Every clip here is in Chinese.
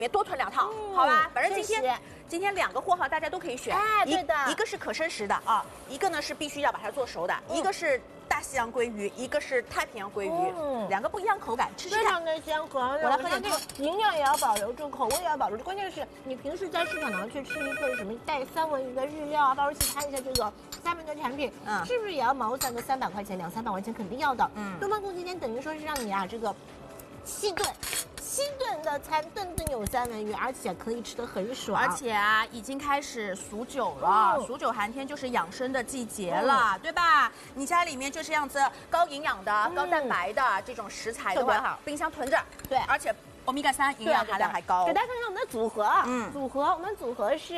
别多囤2套，好吧？反正今天2个货号大家都可以选， 对的， 一个是可生食的啊，一个呢是必须要把它做熟的，一个是大西洋鲑鱼，一个是太平洋鲑鱼，2个不一样口感，吃吃看。 非常的香，我来喝点汤，营养也要保留住，口味也要保留住，关键是你平时在市场上去吃一份什么带三文鱼的日料啊，包括去看一下这个下面的产品，是不是也要毛3个300块钱，200-300块钱肯定要的。东方宫今天等于说是让你啊这个7顿的餐，顿顿有三文鱼，而且可以吃得很爽。 而且啊，已经开始数9了，数9寒天就是养生的季节了，对吧？你家里面就这样子高营养的、高蛋白的这种食材的话，冰箱囤着。对，而且欧米伽3营养含量还高。 给大家看看我们的组合，我们组合是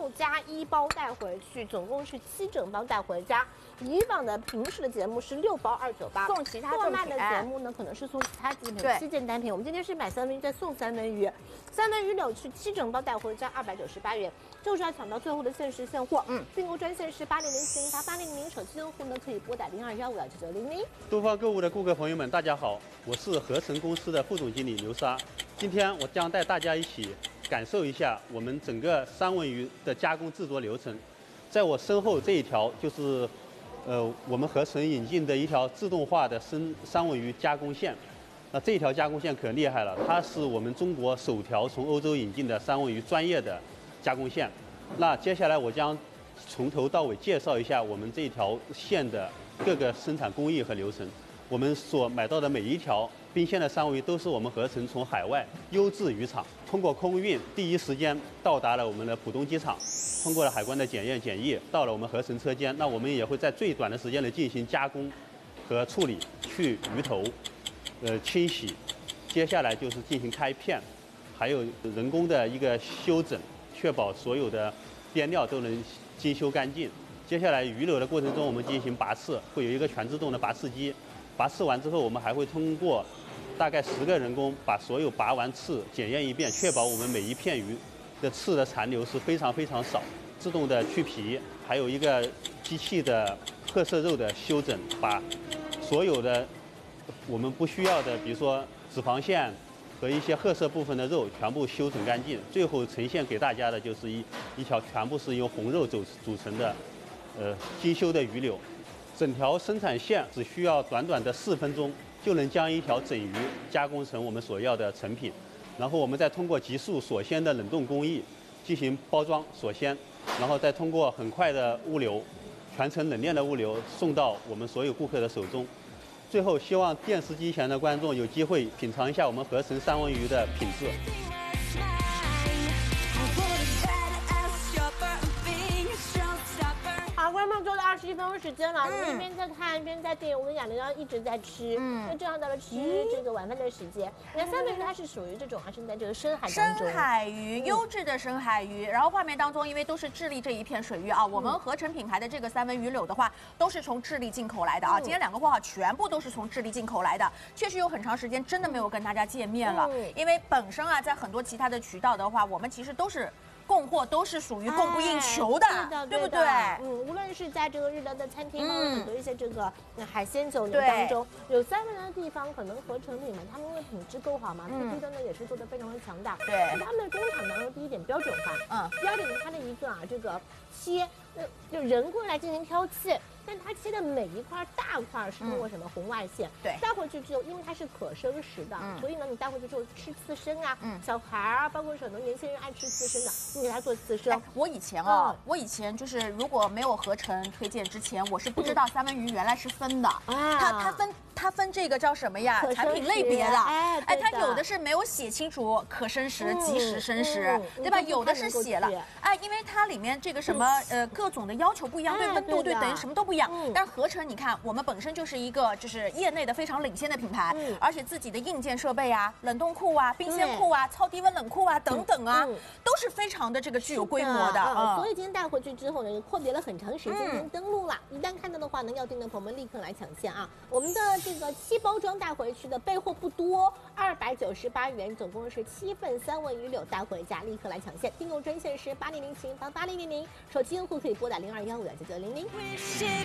6+1包带回去，总共是7整包带回家。以往的平时的节目是6包298， 送其他赠品。 卖的节目呢，可能是送其他赠品7件单品。我们今天是买三文鱼再送三文鱼，三文鱼柳是7整包带回家298元，就是要抢到最后的限时现货。订购专线是8004088000，手机用户呢可以拨打0215299900。 东方购物的顾客朋友们，大家好，我是合成公司的副总经理刘莎。今天我将带大家一起感受一下我们整个三文鱼的加工制作流程。在我身后这一条就是我们合成引进的一条自动化的三文鱼加工线。那这条加工线可厉害了，它是我们中国首条从欧洲引进的三文鱼专业的加工线。那接下来我将从头到尾介绍一下我们这条线的各个生产工艺和流程。我们所买到的每一条冰鲜的三文鱼都是我们合成从海外优质渔场通过空运第一时间到达了我们的浦东机场，通过了海关的检验检疫，到了我们合成车间。那我们也会在最短的时间内进行加工和处理，去鱼头，清洗，接下来就是进行开片，还有人工的一个修整，确保所有的边料都能精修干净。接下来鱼柳的过程中，我们进行拔刺，会有一个全自动的拔刺机。拔刺完之后，我们还会通过大概10个人工把所有拔完刺检验一遍，确保我们每一片鱼的刺的残留是非常非常少。自动的去皮，还有一个机器的褐色肉的修整，把所有的我们不需要的，比如说脂肪线和一些褐色部分的肉全部修整干净。最后呈现给大家的就是一条全部是由红肉组成的精修的鱼柳。整条生产线只需要短短的4分钟，就能将一条整鱼加工成我们所要的成品。然后我们再通过急速锁鲜的冷冻工艺进行包装锁鲜，然后再通过很快的物流，全程冷链的物流送到我们所有顾客的手中。最后，希望电视机前的观众有机会品尝一下我们合成三文鱼的品质。 好，观众做了21分钟时间了，你一边在看一边在订，我跟雅玲一直在吃，那正好到了吃这个晚饭的时间。你看三文鱼它是属于这种是在这个深海当中， 深海鱼，优质的深海鱼。然后画面当中，因为都是智利这一片水域啊，我们合成品牌的这个三文鱼柳的话，都是从智利进口来的啊。今天2个货号全部都是从智利进口来的，确实有很长时间真的没有跟大家见面了，因为本身啊，在很多其他的渠道的话，我们其实都是供货都是属于供不应求的，对不对？ 无论是在这个日料的餐厅，包括很多一些这个海鲜酒楼当中，有三文的地方，可能合成品嘛，他们的品质够好嘛，CP端呢也是做的非常的强大。对，他们的工厂当中第一点标准化，第二点呢，它的一个这个切，就人过来进行挑切。但它切的每一块大块是通过什么红外线带回去之后，因为它是可生食的，所以呢你带回去之后吃刺身啊，小孩啊，包括很多年轻人爱吃刺身的，你给他做刺身。 我以前就是如果没有合成推荐之前，我是不知道三文鱼原来是分的，它分这个叫什么呀？产品类别的，它有的是没有写清楚可生食、即食生食，对吧？有的是写了，因为它里面这个什么各种的要求不一样，对温度对等于什么都不一样。但是合成你看，我们本身就是一个就是业内的非常领先的品牌，而且自己的硬件设备啊、冷冻库啊、冰鲜库啊、超低温冷库啊等等啊，都是非常的这个具有规模的。 所以今天带回去之后呢，阔别了很长时间进行登录了。一旦看到的话呢，要订的朋友们立刻来抢先啊！我们的这个7包装带回去的备货不多，298元，总共是7份三文鱼柳带回家，立刻来抢先。订购专线是8007088000，手机用户可以拨打0215299900。